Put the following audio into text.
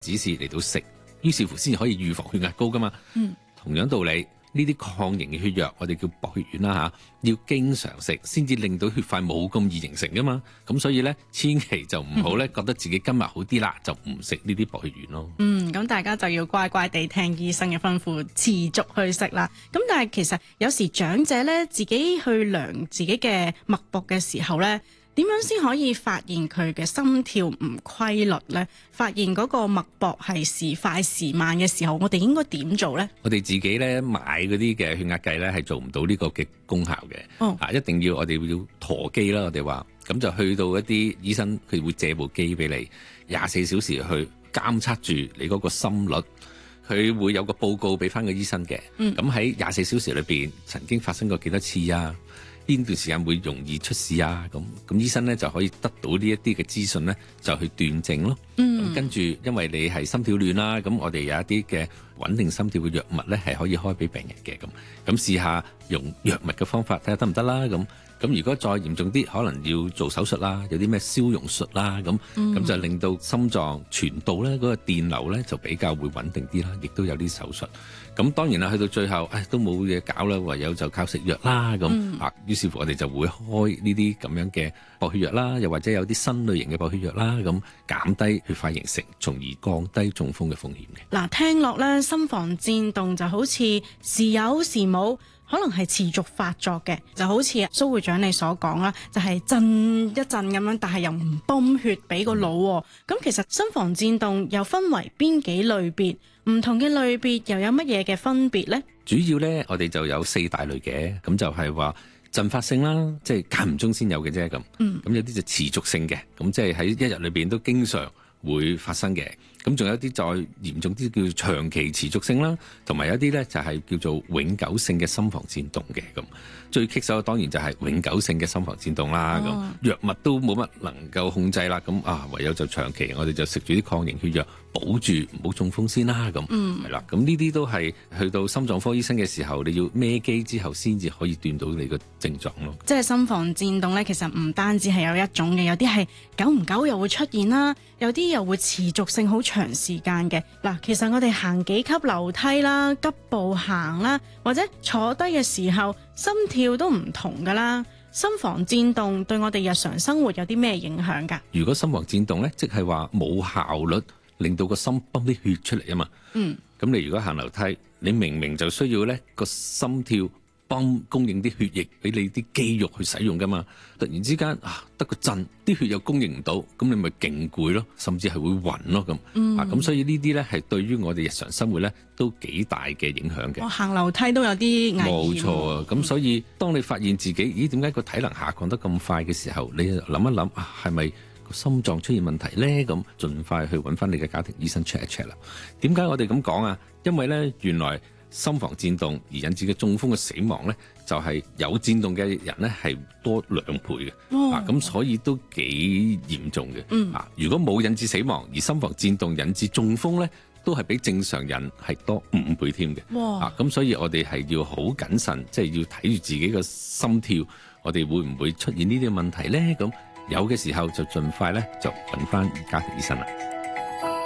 指示嚟到食，於是乎先至可以預防血壓高噶嘛。同樣道理，呢啲抗凝嘅血藥，我哋叫薄血丸啦要經常食，先至令到血塊冇咁易形成噶嘛。咁所以咧，千祈就唔好咧覺得自己今日好啲啦，就唔食呢啲薄血丸咯。 咁大家就要乖乖地聽醫生嘅吩咐，持續去食啦。咁但係其實有時長者咧自己去量自己嘅脈搏嘅時候咧，點樣先可以發現佢嘅心跳唔規律呢？發現嗰個脈搏係時快時慢嘅時候，我哋應該點做呢？ 我哋自己咧買嗰啲嘅血壓計咧係做唔到呢個嘅功效嘅。一定要我哋要陀機啦，我哋話咁就去到一啲醫生，佢會借部機俾你，24小時去監測住你嗰個心率，佢會有個報告俾翻個醫生嘅。咁喺24小時裏邊曾經發生過幾多次啊？邊段時間會容易出事啊？咁醫生咧就可以得到呢一啲嘅資訊咧，就去斷症咯。咁跟住，因為你係心跳亂啦，咁我哋有一啲嘅穩定心跳嘅藥物咧，係可以開俾病人嘅。咁試下用藥物嘅方法睇下得唔得啦。咁如果再嚴重啲，可能要做手術啦，有啲咩消融術啦，咁就令到心臟傳導咧嗰個電流咧就比較會穩定啲啦，亦都有啲手術。咁當然啦，去到最後，都冇嘢搞啦，唯有就靠食藥啦。於是乎我哋就會開呢啲咁樣嘅薄血藥啦，又或者有啲新類型嘅薄血藥啦，咁減低血塊形成，從而降低中風嘅風險嘅。 嗱，聽落咧，心房顫動就好似時有時冇，可能係持續發作嘅，就好似蘇會長你所講啦，就係震一震咁樣，但係又唔泵血俾個腦。咁其實心房顫動又分為邊幾類別？唔同嘅類別又有乜嘢嘅分別呢？ 主要咧，我哋就有4大類嘅，咁就係話陣發性啦，即係間唔中先有嘅啫。咁有啲就持續性嘅，咁即係喺一日裏邊都經常會發生嘅。咁仲有啲再嚴重啲叫長期持續性啦，同埋有啲咧就係叫做永久性嘅心房顫動嘅。咁最棘手當然就係永久性嘅心房顫動啦。咁藥物都冇乜能夠控制啦。咁唯有就長期我哋就食住啲抗凝血藥，保住唔好中風先啦。咁係啦。咁呢啲都係去到心臟科醫生嘅時候，你要孭機之後先至可以斷到你個症狀咯。 即係心房顫動咧，其實唔單止係有一種嘅，有啲係久唔久又會出現啦，有啲又會持續性好長時間嘅。嗱，其實我哋行幾級樓梯啦，急步行啦，或者坐低嘅時候，心跳都唔同噶啦。心房顫動對我哋日常生活有啲咩影響㗎？ 如果心房顫動咧，即係話冇效率，令到個心泵啲血出嚟啊嘛。咁你如果行樓梯，你明明就需要咧個心跳供應啲血液俾你啲肌肉去使用噶嘛，突然之間得個震，啲血又供應唔到，咁你咪勁攰咯，甚至係會暈咯咁。咁所以呢啲咧係對於我哋日常生活咧都幾大嘅影響嘅。 行樓梯都有啲危險。 冇錯啊，咁所以當你發現自己咦點解個體能下降得咁快嘅時候，你諗一諗係咪個心臟出現問題咧？咁盡快去揾翻你嘅家庭醫生 check 一 check 啦。點解我哋咁講啊？因為咧原來心房顫動而引致嘅中風嘅死亡咧，就係有顫動嘅人咧係多2倍嘅。咁所以都幾嚴重嘅。如果冇引致死亡，而心房顫動引致中風咧，都係比正常人係多5倍添嘅。咁所以我哋係要好謹慎，即係要睇住自己嘅心跳，我哋會唔會出現呢啲問題咧？咁有嘅時候就盡快咧就揾翻家庭醫生啦。